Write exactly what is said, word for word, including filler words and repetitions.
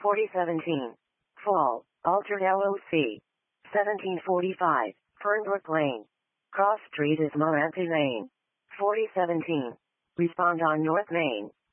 forty seventeen. Fall, altered L O C. seventeen forty-five, Fernbrook Lane. Cross Street is Moranti Lane. forty seventeen. Respond on North Main.